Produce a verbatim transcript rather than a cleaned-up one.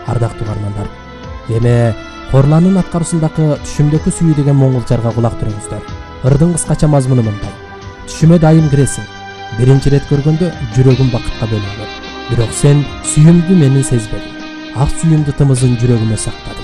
Ардактуу угармандар, эми Хорландын аткаруусундагы Түшүмдөгү сүйүү деген моңголчарга кулак түрүңүздөр. Ырдын кыскача мазмуну мындай: түшүмө дайым киресиң. Биринчи ирет көргөндө жүрөгүм бакытка бөлөнгөн. Бирок сен сүйүүмдү менин сезбедиң. Ак сүйүүмдү тымызын жүрөгүмө сактадым.